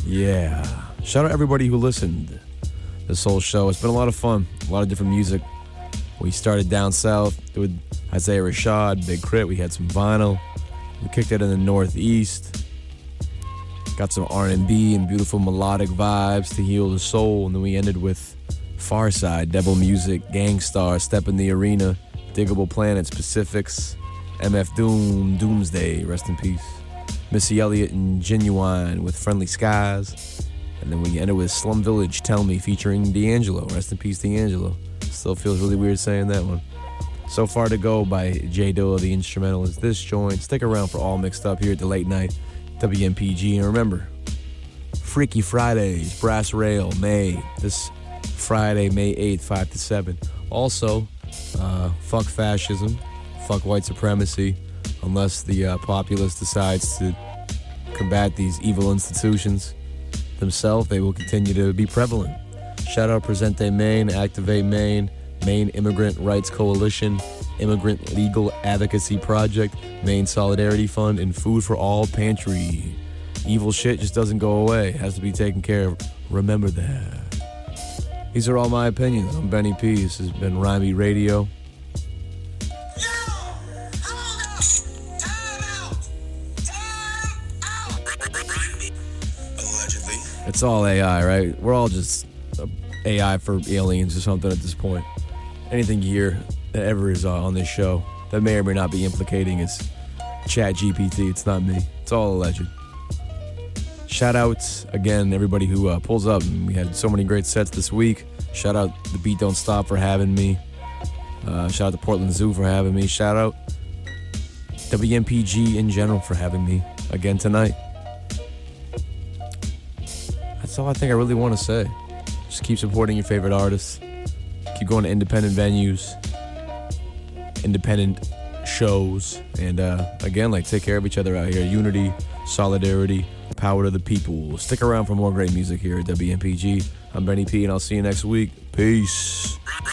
Yeah. Shout out everybody who listened this whole show. It's been a lot of fun. A lot of different music. We started down south with Isaiah Rashad, Big Crit. We had some vinyl. We kicked it in the Northeast. Got some R&B and beautiful melodic vibes to heal the soul. And then we ended with Farside, Devil Music, Gangstar, Step in the Arena, Diggable Planets, Pacifics, MF Doom, Doomsday, rest in peace. Missy Elliott and Genuine with Friendly Skies. And then we ended with Slum Village, Tell Me, featuring D'Angelo. Rest in peace, D'Angelo. Still feels really weird saying that one. So Far to Go by J Dilla, the instrumental is this joint. Stick around for All Mixed Up here at the Late Night WMPG. And remember, Freaky Fridays, Brass Rail, May. This Friday, May 8th, 5 to 7. Also, fuck fascism, fuck white supremacy, unless the populace decides to combat these evil institutions themselves, they will continue to be prevalent. Shout out Presente Maine, Activate Maine, Maine Immigrant Rights Coalition, Immigrant Legal Advocacy Project, Maine Solidarity Fund, and Food for All Pantry. Evil shit just doesn't go away. It has to be taken care of. Remember that. These are all my opinions. I'm Benny P. This has been Rhymey Radio. It's all AI, right? We're all just AI for aliens or something at this point. Anything you hear that ever is on this show that may or may not be implicating is Chat GPT. It's not me. It's all alleged. Shout outs again, everybody who pulls up. We had so many great sets this week. Shout out The Beat Don't Stop for having me. Shout out to Portland Zoo for having me. Shout out WMPG in general for having me again tonight. That's all I think I really want to say. Just keep supporting your favorite artists. Keep going to independent venues, independent shows, and again, take care of each other out here. Unity, solidarity, power to the people. Stick around for more great music here at WMPG. I'm Benny P, and I'll see you next week. Peace.